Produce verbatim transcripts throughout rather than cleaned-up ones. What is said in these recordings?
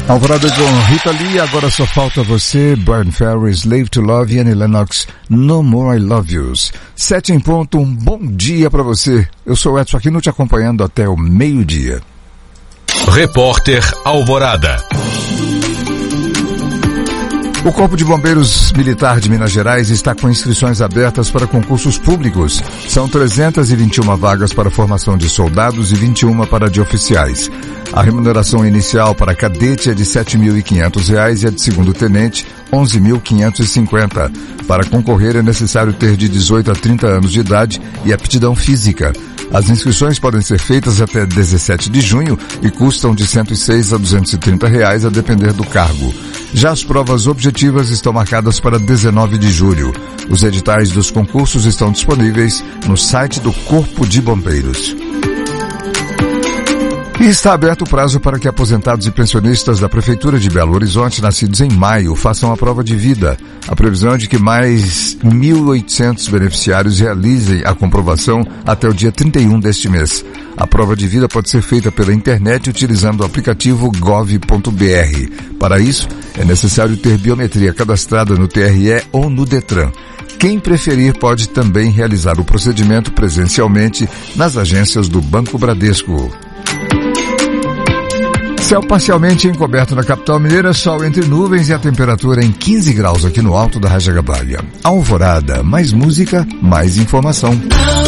Alvorada com Rita Lee, agora só falta você, Brian Ferry, Slave to Love e Annie Lennox, No More I Love Yous. Sete em ponto, um bom dia pra você. Eu sou o Edson Aquino, te acompanhando até o meio-dia. Repórter Alvorada. O Corpo de Bombeiros Militar de Minas Gerais está com inscrições abertas para concursos públicos. São trezentas e vinte e uma vagas para formação de soldados e vinte e uma para de oficiais. A remuneração inicial para cadete é de sete mil e quinhentos reais e a de segundo tenente onze mil quinhentos e cinquenta. Para concorrer é necessário ter de dezoito a trinta anos de idade e aptidão física. As inscrições podem ser feitas até dezessete de junho e custam de cento e seis a duzentos e trinta reais a depender do cargo. Já as provas objetivas estão marcadas para dezenove de julho. Os editais dos concursos estão disponíveis no site do Corpo de Bombeiros. E está aberto o prazo para que aposentados e pensionistas da Prefeitura de Belo Horizonte, nascidos em maio, façam a prova de vida. A previsão é de que mais mil e oitocentos beneficiários realizem a comprovação até o dia trinta e um deste mês. A prova de vida pode ser feita pela internet utilizando o aplicativo gov ponto br. Para isso, é necessário ter biometria cadastrada no T R E ou no Detran. Quem preferir pode também realizar o procedimento presencialmente nas agências do Banco Bradesco. Céu parcialmente encoberto na capital mineira, sol entre nuvens e a temperatura em quinze graus aqui no alto da Rajagabalha. Alvorada, mais música, mais informação.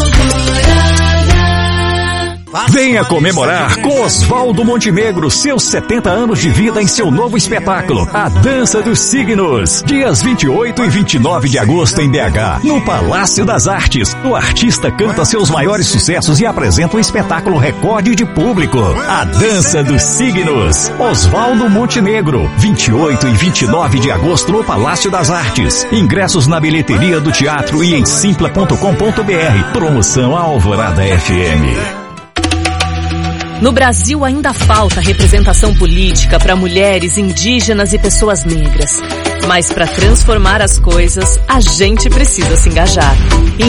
Venha comemorar com Oswaldo Montenegro seus setenta anos de vida em seu novo espetáculo, A Dança dos Signos. Dias vinte e oito e vinte e nove de agosto em B H, no Palácio das Artes. O artista canta seus maiores sucessos e apresenta um espetáculo recorde de público. A Dança dos Signos. Oswaldo Montenegro. vinte e oito e vinte e nove de agosto no Palácio das Artes. Ingressos na bilheteria do teatro e em simpla ponto com ponto br. Promoção Alvorada F M. No Brasil ainda falta representação política para mulheres, indígenas e pessoas negras. Mas para transformar as coisas, a gente precisa se engajar. Em